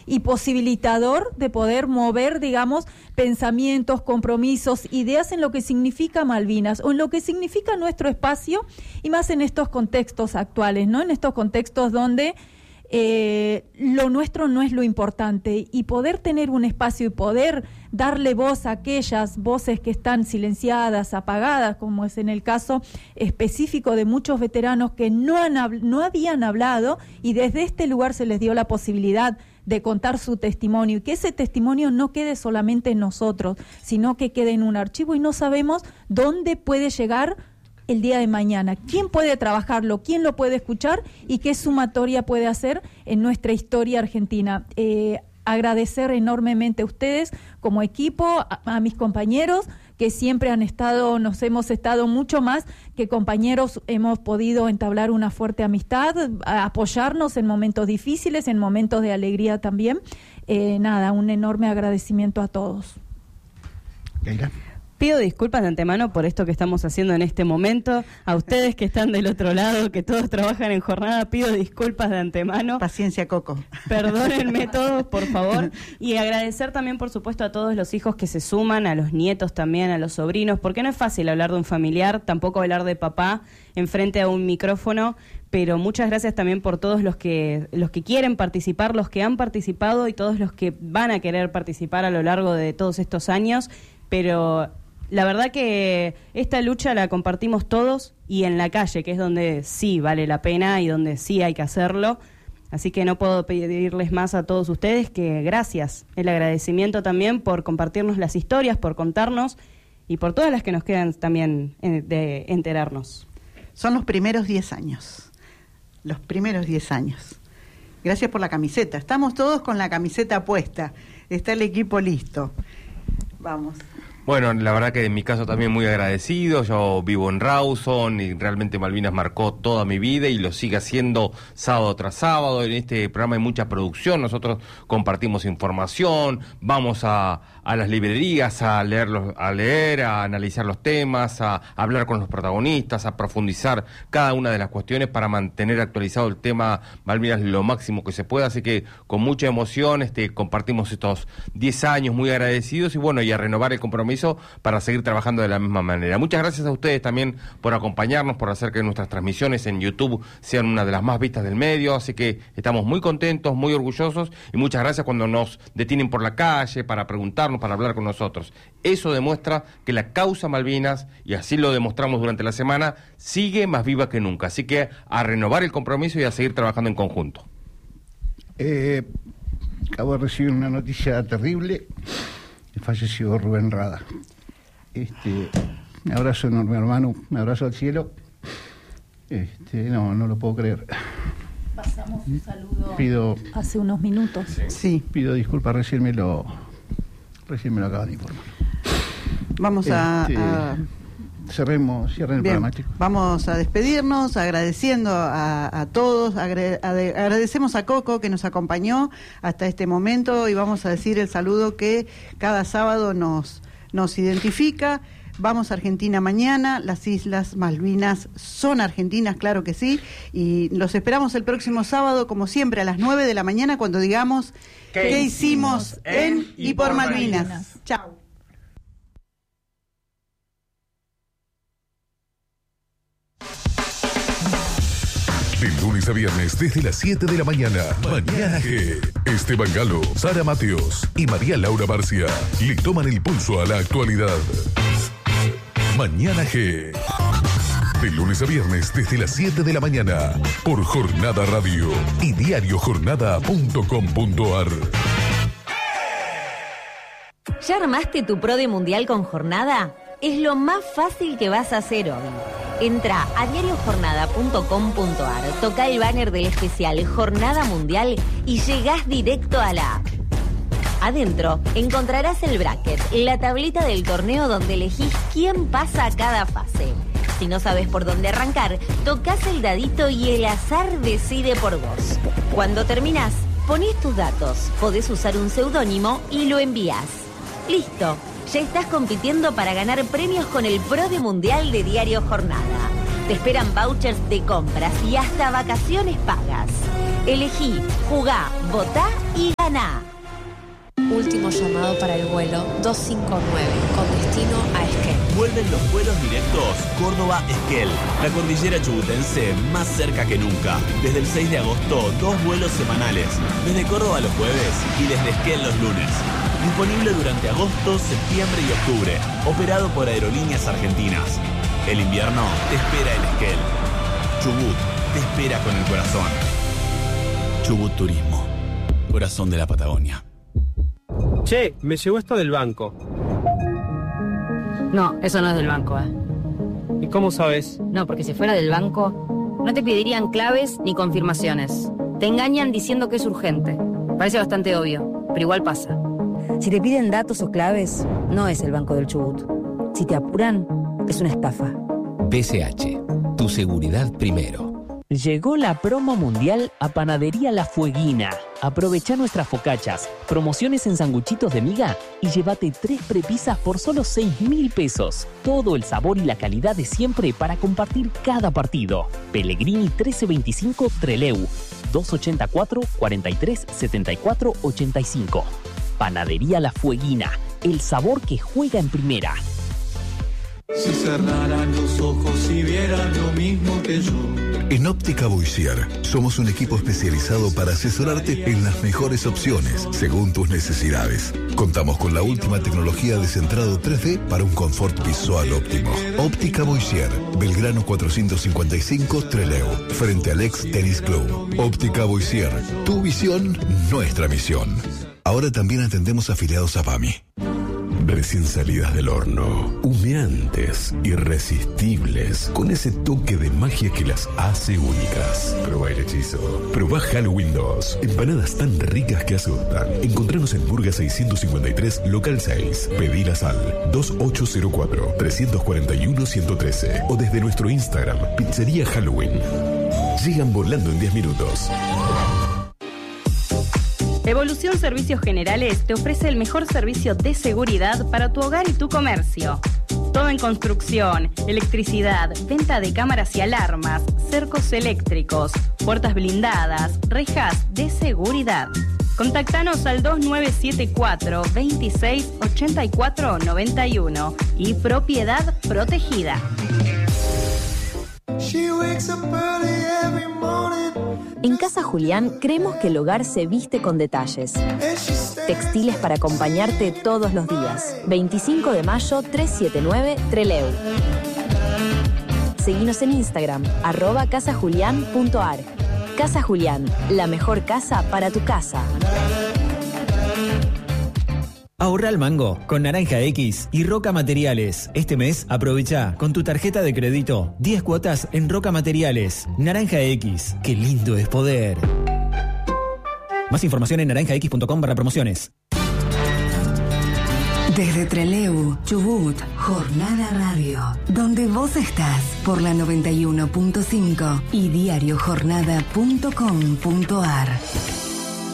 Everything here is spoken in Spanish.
y posibilitador de poder mover, digamos, pensamientos, compromisos, ideas en lo que significa Malvinas o en lo que significa nuestro espacio, y más en estos contextos actuales, ¿no? En estos contextos donde lo nuestro no es lo importante, y poder tener un espacio y poder darle voz a aquellas voces que están silenciadas, apagadas, como es en el caso específico de muchos veteranos que no habían hablado, y desde este lugar se les dio la posibilidad de contar su testimonio, y que ese testimonio no quede solamente en nosotros, sino que quede en un archivo, y no sabemos dónde puede llegar el día de mañana, quién puede trabajarlo, quién lo puede escuchar y qué sumatoria puede hacer en nuestra historia argentina. Agradecer enormemente a ustedes como equipo, a mis compañeros que siempre nos hemos estado mucho más que compañeros, hemos podido entablar una fuerte amistad, apoyarnos en momentos difíciles, en momentos de alegría también. Un enorme agradecimiento a todos. Leila. Pido disculpas de antemano por esto que estamos haciendo en este momento. A ustedes que están del otro lado, que todos trabajan en jornada, pido disculpas de antemano. Paciencia, Coco. Perdónenme todos, por favor. Y agradecer también, por supuesto, a todos los hijos que se suman, a los nietos también, a los sobrinos, porque no es fácil hablar de un familiar, tampoco hablar de papá enfrente a un micrófono. Pero muchas gracias también por todos los que quieren participar, los que han participado y todos los que van a querer participar a lo largo de todos estos años. Pero la verdad que esta lucha la compartimos todos, y en la calle, que es donde sí vale la pena y donde sí hay que hacerlo. Así que no puedo pedirles más a todos ustedes que gracias. El agradecimiento también por compartirnos las historias, por contarnos y por todas las que nos quedan también de enterarnos. Son los primeros 10 años. Los primeros 10 años. Gracias por la camiseta. Estamos todos con la camiseta puesta. Está el equipo listo. Vamos. Bueno, la verdad que en mi caso también muy agradecido. Yo vivo en Rawson y realmente Malvinas marcó toda mi vida y lo sigue haciendo sábado tras sábado. En este programa hay mucha producción, nosotros compartimos información, vamos a las librerías a leer, a analizar los temas, a hablar con los protagonistas, a profundizar cada una de las cuestiones para mantener actualizado el tema Malvinas lo máximo que se pueda. Así que con mucha emoción compartimos estos 10 años muy agradecidos y bueno, y a renovar el compromiso para seguir trabajando de la misma manera. Muchas gracias a ustedes también por acompañarnos, por hacer que nuestras transmisiones en YouTube sean una de las más vistas del medio, así que estamos muy contentos, muy orgullosos, y muchas gracias cuando nos detienen por la calle para preguntarnos, para hablar con nosotros. Eso demuestra que la causa Malvinas, y así lo demostramos durante la semana, sigue más viva que nunca, así que a renovar el compromiso y a seguir trabajando en conjunto. Acabo de recibir una noticia terrible. Falleció Rubén Rada. Un abrazo enorme, hermano, un abrazo al cielo. No lo puedo creer. Pasamos un saludo hace unos minutos. Sí. Pido disculpas, recién me lo acaban de informar. Vamos cierren el programa, chicos. Vamos a despedirnos agradeciendo a todos, agradecemos a Coco que nos acompañó hasta este momento, y vamos a decir el saludo que cada sábado nos identifica. Vamos a Argentina mañana, las Islas Malvinas son argentinas, claro que sí, y los esperamos el próximo sábado, como siempre, a las 9 de la mañana, cuando digamos ¿qué hicimos en y por Malvinas? Chao. De lunes a viernes desde las 7 de la mañana. Mañana G. Esteban Galo, Sara Mateos y María Laura Barcia le toman el pulso a la actualidad. Mañana G. De lunes a viernes desde las 7 de la mañana por Jornada Radio y diariojornada.com.ar. ¿Ya armaste tu PRODE Mundial con Jornada? Es lo más fácil que vas a hacer hoy. Entra a diariojornada.com.ar, toca el banner del especial Jornada Mundial y llegás directo a la app. Adentro encontrarás el bracket, la tablita del torneo donde elegís quién pasa a cada fase. Si no sabes por dónde arrancar, tocas el dadito y el azar decide por vos. Cuando terminás, ponés tus datos, podés usar un seudónimo y lo envías. ¡Listo! Ya estás compitiendo para ganar premios con el PRODE Mundial de Diario Jornada. Te esperan vouchers de compras y hasta vacaciones pagas. Elegí, jugá, votá y ganá. mañana. Último llamado para el vuelo 259 con destino a Esquel. Vuelven los vuelos directos Córdoba-Esquel. La cordillera chubutense más cerca que nunca. Desde el 6 de agosto, 2 vuelos semanales. Desde Córdoba los jueves y desde Esquel los lunes. Disponible durante agosto, septiembre y octubre. Operado por Aerolíneas Argentinas. El invierno te espera en Esquel. Chubut te espera con el corazón. Chubut Turismo. Corazón de la Patagonia. Che, me llegó esto del banco. No, eso no es del banco, ¿Y cómo sabes? No, porque si fuera del banco, no te pedirían claves ni confirmaciones. Te engañan diciendo que es urgente. Parece bastante obvio, pero igual pasa. Si te piden datos o claves, no es el Banco del Chubut. Si te apuran, es una estafa. BCH, tu seguridad primero. Llegó la promo mundial a Panadería La Fueguina. Aprovecha nuestras focachas, promociones en sanguchitos de miga y llévate 3 prepisas por solo 6.000 pesos. Todo el sabor y la calidad de siempre para compartir cada partido. Pellegrini 1325 Trelew, 284-43-74-85. Panadería La Fueguina, el sabor que juega en primera. Si cerraran los ojos y vieran lo mismo que yo. En Óptica Boissier somos un equipo especializado para asesorarte en las mejores opciones según tus necesidades. Contamos con la última tecnología de centrado 3D para un confort visual óptimo. Óptica Boissier, Belgrano 455 Trelew, frente al ex Tennis Club. Óptica Boissier, tu visión, nuestra misión. Ahora también atendemos afiliados a PAMI. Recién salidas del horno, humeantes, irresistibles, con ese toque de magia que las hace únicas. Probá el hechizo. Probá Halloween 2. Empanadas tan ricas que asustan. Encontranos en Burga 653, local 6. Pedilas al 2804-341-113 o desde nuestro Instagram, Pizzería Halloween. Llegan volando en 10 minutos. Evolución Servicios Generales te ofrece el mejor servicio de seguridad para tu hogar y tu comercio. Todo en construcción, electricidad, venta de cámaras y alarmas, cercos eléctricos, puertas blindadas, rejas de seguridad. Contactanos al 2974 26 84 91 y Propiedad Protegida. En Casa Julián creemos que el hogar se viste con detalles. Textiles para acompañarte todos los días. 25 de mayo 379 Trelew. Seguinos en Instagram, @casajulian.ar. Casa Julián, la mejor casa para tu casa. Ahorra al mango con Naranja X y Roca Materiales. Este mes aprovecha con tu tarjeta de crédito 10 cuotas en Roca Materiales. Naranja X, qué lindo es poder. Más información en naranjax.com/promociones. Desde Trelew, Chubut, Jornada Radio, donde vos estás por la 91.5 y diariojornada.com.ar.